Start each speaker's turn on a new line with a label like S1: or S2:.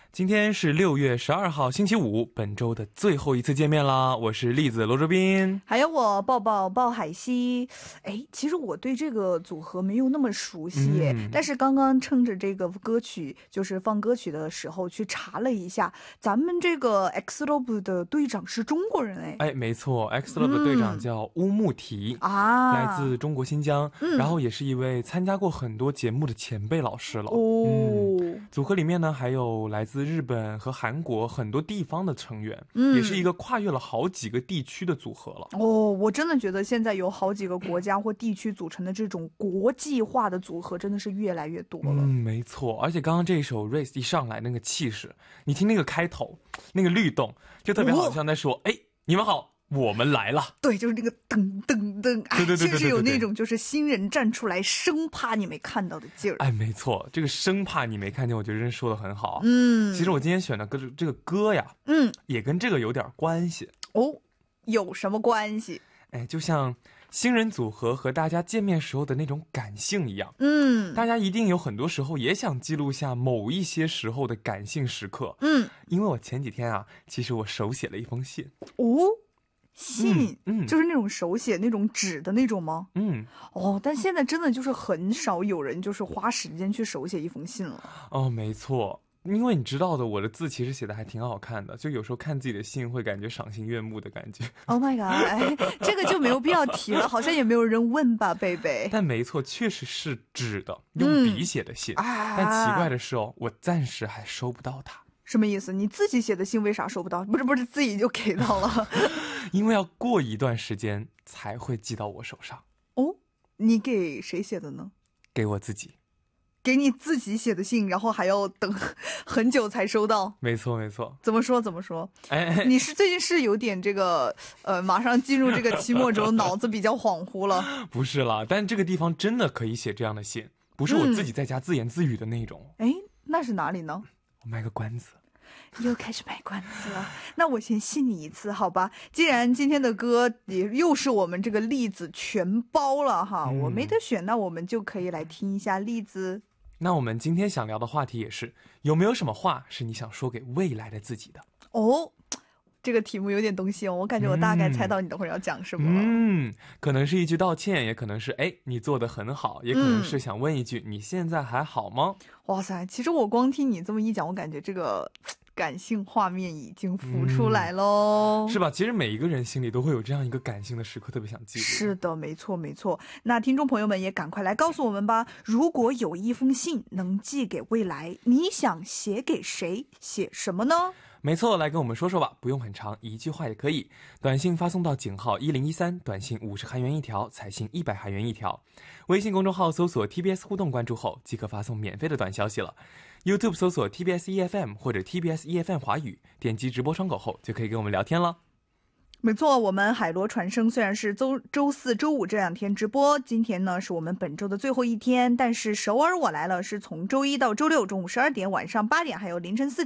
S1: 今天是6月12号星期五，本周的最后一次见面啦。我是栗子罗卓斌，
S2: 还有我抱抱鲍海西。其实我对这个组合没有那么熟悉，但是刚刚趁着这个歌曲就是放歌曲的时候去查了一下，咱们这个 X-Love 的队长是中国人。
S1: 没错， X-Love 的队长叫乌木提来自中国新疆，然后也是一位参加过很多节目的前辈老师了。组合里面呢还有来自日本和韩国很多地方的成员，也是一个跨越了好几个地区的组合了。
S2: 我真的觉得现在有好几个国家或地区组成的这种国际化的组合真的是越来越多了。
S1: 没错，而且刚刚这一首 Race 一上来那个气势，你听那个开头那个律动，就特别好像在说你们好，我们来了。
S2: 对，就是那个噔噔噔，
S1: 对，
S2: 就是有那种就是新人站出来生怕你没看到的劲儿。
S1: 没错，这个生怕你没看见，我觉得真说的很好。其实我今天选的这个歌呀，也跟这个有点关系。
S2: 有什么关系？
S1: 就像新人组合和大家见面时候的那种感性一样，大家一定有很多时候也想记录下某一些时候的感性时刻。因为我前几天啊，其实我手写了一封信。
S2: 信，就是那种手写那种纸的那种吗？但现在真的就是很少有人就是花时间去手写一封信了。
S1: 没错，因为你知道的，我的字其实写的还挺好看的，就有时候看自己的信会感觉赏心悦目的感觉。
S2: Oh my god，这个就没有必要提了，好像也没有人问吧，贝贝。
S1: 但没错，确实是纸的，用笔写的信。但奇怪的是我暂时还收不到它。
S2: 什么意思？你自己写的信为啥收不到？不是自己就给到了？
S1: 因为要过一段时间才会寄到我手上。
S2: 你给谁写的呢？
S1: 给我自己。
S2: 给你自己写的信，然后还要等很久才收到。
S1: 没错。
S2: 怎么说？你是最近是有点这个马上进入这个期末周，脑子比较恍惚了。
S1: 不是啦，但这个地方真的可以写这样的信，不是我自己在家自言自语的那种。
S2: 那是哪里呢？
S1: 我卖个关子。
S2: 又开始卖关子了，那我先信你一次好吧。既然今天的歌也又是我们这个栗子全包了哈，我没得选，那我们就可以来听一下栗子。
S1: 那我们今天想聊的话题也是，有没有什么话是你想说给未来的自己的？
S2: 这个题目有点东西我感觉我大概猜到你等会儿要讲什么了。
S1: 可能是一句道歉，也可能是你做得很好，也可能是想问一句你现在还好吗？
S2: 哇塞，其实我光听你这么一讲，我感觉这个感性画面已经浮出来咯。
S1: 是吧？其实每一个人心里都会有这样一个感性的时刻，特别想记录。
S2: 是的，没错。那听众朋友们也赶快来告诉我们吧，如果有一封信能寄给未来，你想写给谁？写什么呢？
S1: 没错，来跟我们说说吧，不用很长，一句话也可以。短信发送到井号1013，短信50韩元一条，彩信100韩元一条。微信公众号搜索 TBS 互动关注后，即可发送免费的短消息了。YouTube 搜索 TBS EFM 或者 TBS EFM 华语，点击直播窗口后就可以跟我们聊天了。
S2: 没错，我们海螺传声虽然是周四周五这2天直播，今天呢是我们本周的最后一天，但是首尔我来了是从周一到周六中午12点、晚上8点还有凌晨4点